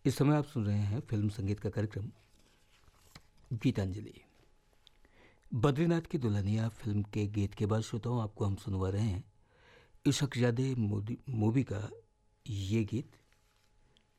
इस समय आप सुन रहे हैं फिल्म संगीत का कार्यक्रम गीतांजलि। बद्रीनाथ की दुल्हनिया फिल्म के गीत के बाद श्रोताओं आपको हम सुनवा रहे हैं इशकजादे मूवी का ये गीत,